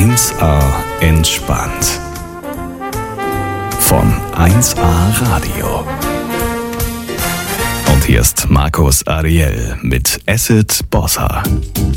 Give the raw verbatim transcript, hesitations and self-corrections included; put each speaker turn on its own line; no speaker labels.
eins A entspannt. Von eins A Radio. Und hier ist Markus Ariel mit Acid Bossa.